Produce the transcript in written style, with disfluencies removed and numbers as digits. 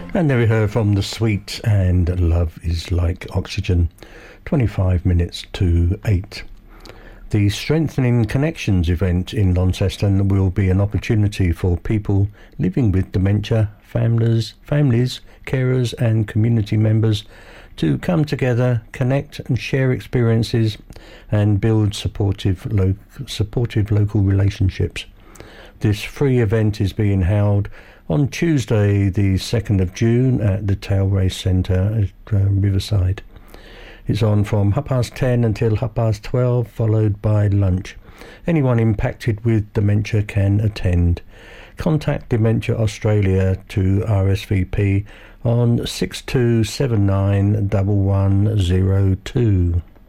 And there we heard from The Sweet and Love is Like Oxygen, 25 minutes to 8. The Strengthening Connections event in Launceston will be an opportunity for people living with dementia, families, carers and community members to come together, connect and share experiences and build supportive local relationships. This free event is being held on Tuesday the 2nd of June at the Tail Race Centre at Riverside. It's on from 10:30 until 12:30, followed by lunch. Anyone impacted with dementia can attend. Contact Dementia Australia to RSVP on 6279 1102.